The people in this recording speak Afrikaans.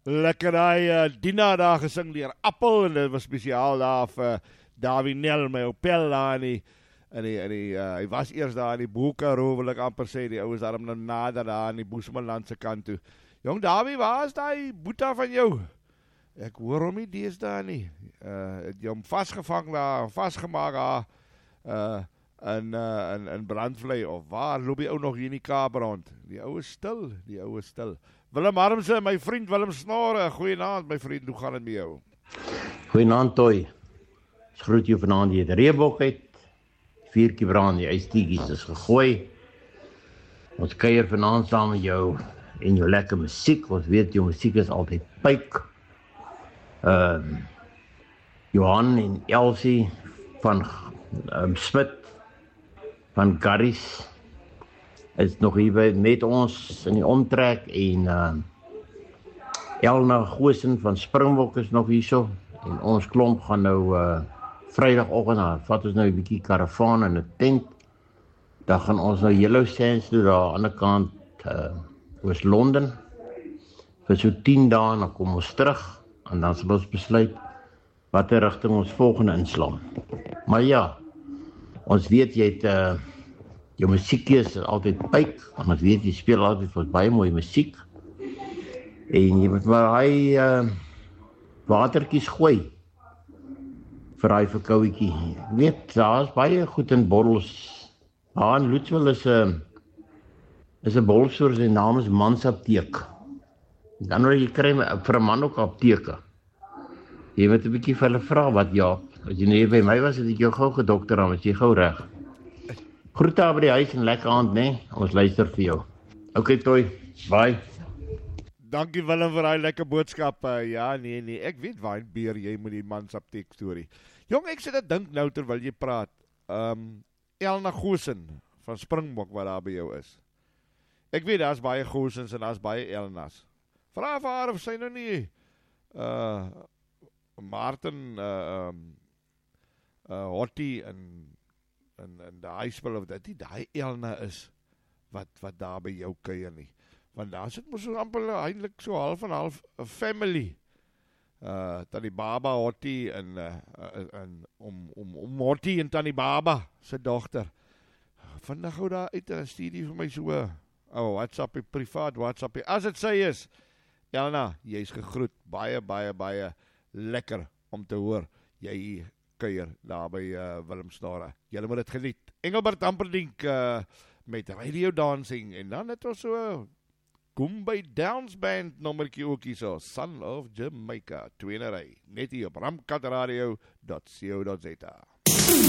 Lekker daai Dina daar gesing deur Appel, en dit was spesiaal daar vir Davie Nel, my opel daar hy was eers daar in die Boekaro, wil ek amper sê, die ouens daarom nader daar in die Boesmanlandse kant toe. Jong Davie, waar is die boeta van jou? Ek hoor hom nie deesdae nie. Het jy hom vasgevang daar, vasgemaak daar, in Brandvlei, of waar loop die ou nog hier in die Kaap rond? Die ou is stil. Willem Harmse, my vriend Willem Snore, goeienaand my vriend, hoe gaan het met jou? Goeienaand Toy, ek groet jou vanaand hier, die reebok uit, 4 brand, die ijstiekies is gegooi, ons kuier vanaand saam met jou, en jou lekker musiek, ons weet jou musiek is altyd pyk, Johan en Elsie van Smit, van Garries, is nog hier met ons in die omtrek, en Elna Goosen van Springbok is nog hierso, en ons klomp gaan nou Vrydagoggend, vat ons nou 'n bietjie karavaan in 'n tent, dan gaan ons nou Yellow Sands toe, daar aan die ander kant, Oos-London, vir so 10 dae, dan kom ons terug, en dan sal ons besluit, wat rigting ons volgende inslaan. Maar ja, ons weet jy het, jou musiekkeus is altyd pyk, want ons weet jy speel altyd vir baie mooi musiek, en jy moet maar hy watertjies gooi, vir hy verkouetjie. Jy weet, daar is baie goed in bottels. Daar in Loetswil is 'n bottelstoer, sy naam is Mansapteek. Dan word jy kry vir 'n man ook apteke. Jy moet 'n bietjie vir hulle vra wat Jaap. As jy nie by my was, het ek jou gou gedokter dan, was jy gou reg. Groete daar by die huis en lekker aand, né? Ons luister vir jou. Okay, Toy. Bye. Dankie Willem vir daai lekker boodskap. Ja, nee, ek weet waar beer jy met die Mansapteek storie. Jong, ek sit dit dink nou terwyl jy praat. Elna Goosen van Springbok wat daar by jou is. Ek weet daar's baie Goosens en daar's baie Elnas. Vra vir haar of sy nou nie Martin Hottie en daai spel of dit daai Elna is wat daar by jou kuier nie. Want daar sit mos so amper eintlik so half en half 'n family. Tannie Baba Hottie en om Hottie en Tannie Baba se dogter. Vandag gou daar uit en stuur die vir my so WhatsApp, privaat WhatsApp. As dit sy is, Elna, jy's gegroet. Baie lekker om te hoor. Jy kuier daar by Willem Snare. Julle moet dit geniet. Engelbert Amperdink met Radio Dancing, en dan het ons so Goombay Downs Band nommertjie ook hier so, Son of Jamaica, 2 net hier op ramkatradio.co.za.